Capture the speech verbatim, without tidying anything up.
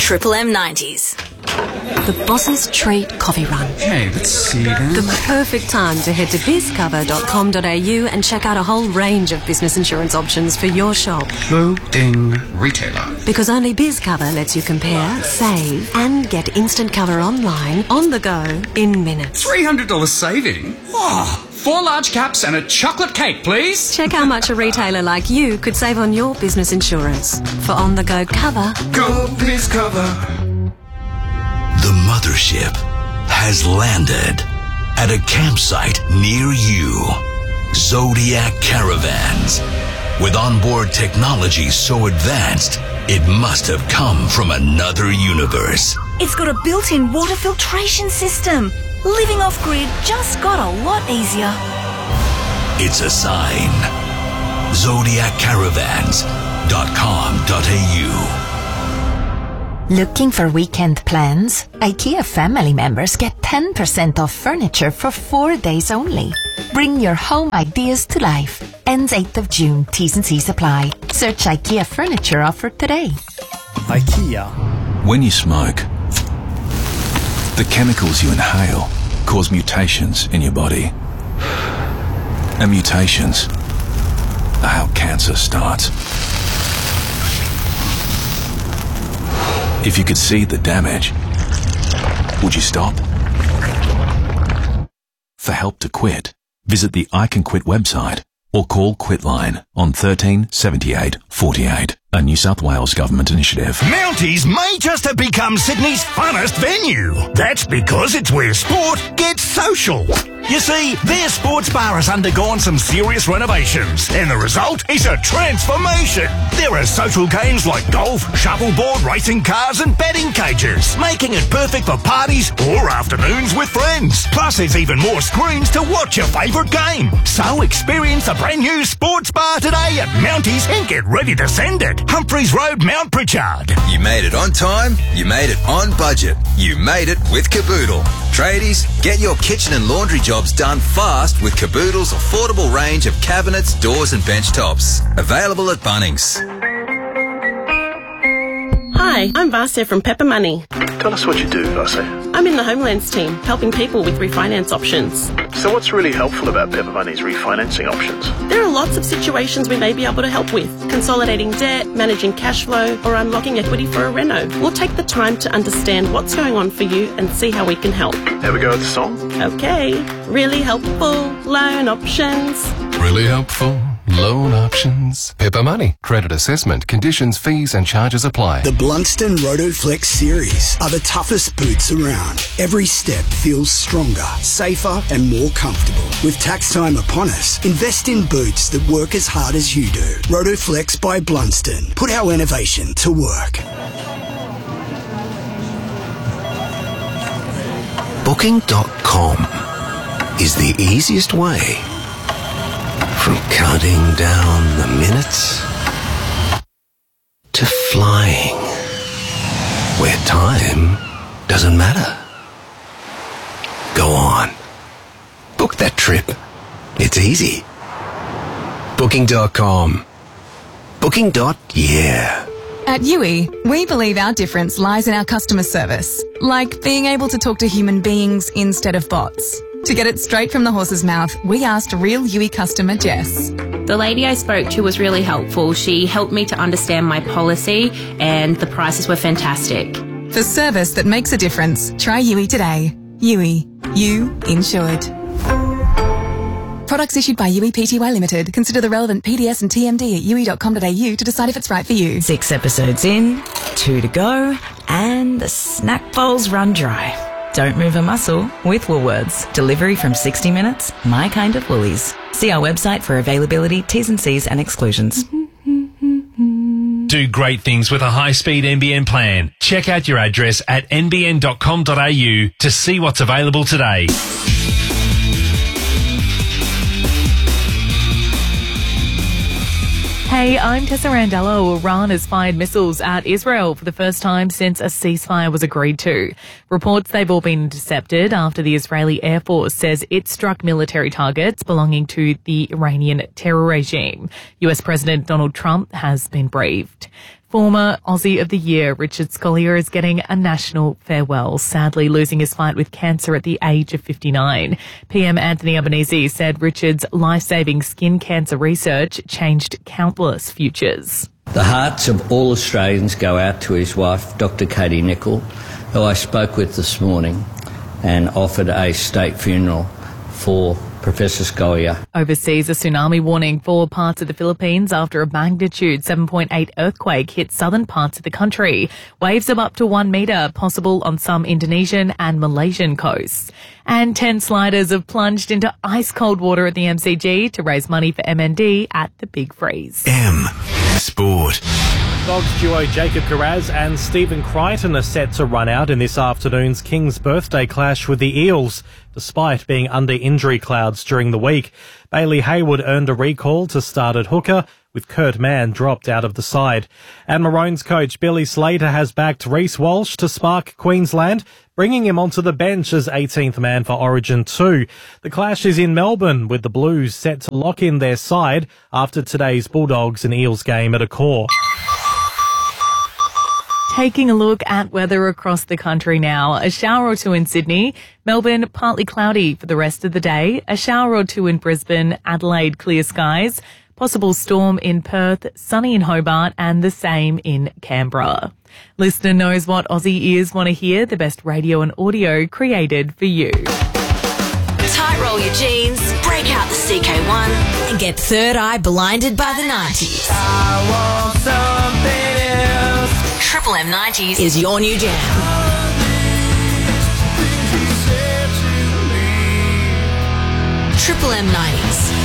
Triple M nineties. The Boss's Treat Coffee Run. Hey, let's see then. The perfect time to head to biz cover dot com dot a u and check out a whole range of business insurance options for your shop. Loading retailer. Because only BizCover lets you compare, save, and get instant cover online, on the go, in minutes. three hundred dollars saving? Oh, four large caps and a chocolate cake, please. Check how much a retailer like you could save on your business insurance. For on-the-go cover, go BizCover. The mothership has landed at a campsite near you. Zodiac Caravans. With onboard technology so advanced, it must have come from another universe. It's got a built-in water filtration system. Living off-grid just got a lot easier. It's a sign. zodiac caravans dot com dot a u. Looking for weekend plans? IKEA family members get ten percent off furniture for four days only. Bring your home ideas to life. Ends eighth of June. T's and C's apply. Search IKEA furniture offer today. IKEA. When you smoke, the chemicals you inhale cause mutations in your body. And mutations are how cancer starts. If you could see the damage, would you stop? For help to quit, visit the I Can Quit website or call Quitline on thirteen seventy-eight forty-eight, a New South Wales government initiative. Mounties may just have become Sydney's funnest venue. That's because it's where sport gets social. You see, their sports bar has undergone some serious renovations, and the result is a transformation. There are social games like golf, shuffleboard, racing cars, and batting cages, making it perfect for parties or afternoons with friends. Plus, there's even more screens to watch your favourite game. So experience the brand new sports bar today at Mounties and get ready to send it. Humphreys Road, Mount Pritchard. You made it on time, you made it on budget, you made it with Caboodle. Tradies, get your kitchen and laundry jobs done fast with Caboodle's affordable range of cabinets, doors and bench tops. Available at Bunnings. Hi, I'm Vasya from Pepper Money. Tell us what you do, Vasya. I'm in the Homelands team, helping people with refinance options. So what's really helpful about Pepper Money's refinancing options? There are lots of situations we may be able to help with. Consolidating debt, managing cash flow, or unlocking equity for a reno. We'll take the time to understand what's going on for you and see how we can help. Have a go at the song? Okay. Really helpful loan options. Really helpful loan options. Pepper Money. Credit assessment, conditions, fees and charges apply. The Blunston Rotoflex series are the toughest boots around. Every step feels stronger, safer and more comfortable. With tax time upon us, invest in boots that work as hard as you do. Rotoflex by Blunston. Put our innovation to work. Booking dot com is the easiest way from counting down the minutes to flying where time doesn't matter. Go on. Book that trip. It's easy. Booking dot com. Booking. Yeah. At U I, we believe our difference lies in our customer service, like being able to talk to human beings instead of bots. To get it straight from the horse's mouth, we asked real U I customer Jess. The lady I spoke to was really helpful. She helped me to understand my policy and the prices were fantastic. For service that makes a difference, try U I today. U I. You insured. Products issued by U I P T Y Limited. Consider the relevant P D S and T M D at u i dot com dot a u to decide if it's right for you. Six episodes in, two to go, and the snack bowls run dry. Don't move a muscle with Woolworths. Delivery from sixty minutes, my kind of Woolies. See our website for availability, T's and C's and exclusions. Do great things with a high-speed N B N plan. Check out your address at n b n dot com dot a u to see what's available today. Hey, I'm Tessa Randello. Iran has fired missiles at Israel for the first time since a ceasefire was agreed to. Reports they've all been intercepted after the Israeli Air Force says it struck military targets belonging to the Iranian terror regime. U S President Donald Trump has been briefed. Former Aussie of the Year Richard Scolyer is getting a national farewell, sadly losing his fight with cancer at the age of fifty-nine. P M Anthony Albanese said Richard's life-saving skin cancer research changed countless futures. The hearts of all Australians go out to his wife, Doctor Katie Nichol, who I spoke with this morning and offered a state funeral for Professor Scolyer. Overseas, a tsunami warning for parts of the Philippines after a magnitude seven point eight earthquake hit southern parts of the country. Waves of up to one metre possible on some Indonesian and Malaysian coasts. And ten sliders have plunged into ice-cold water at the M C G to raise money for M N D at the Big Freeze. M Sport. Dogs duo Jacob Carraz and Stephen Crichton are set to run out in this afternoon's King's birthday clash with the Eels, despite being under injury clouds during the week. Bailey Hayward earned a recall to start at hooker, with Kurt Mann dropped out of the side. And Maroons coach Billy Slater has backed Reece Walsh to spark Queensland, bringing him onto the bench as eighteenth man for Origin two. The clash is in Melbourne, with the Blues set to lock in their side after today's Bulldogs and Eels game at Accor. Taking a look at weather across the country now. A shower or two in Sydney. Melbourne, partly cloudy for the rest of the day. A shower or two in Brisbane. Adelaide, clear skies. Possible storm in Perth. Sunny in Hobart. And the same in Canberra. Listener knows what Aussie ears want to hear. The best radio and audio created for you. Tight roll your jeans, break out the C K one, and get third eye blinded by the nineties. I want something else. Triple M nineties is your new jam. Triple M nineties.